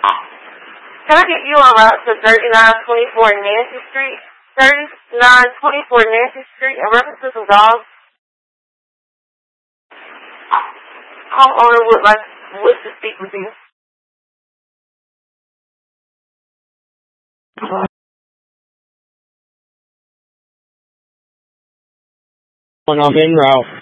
Can I get you on route to 3924 Nancy Street? 3924 Nancy Street, in reference to some dogs. Homeowner would to speak with you. I'm en route.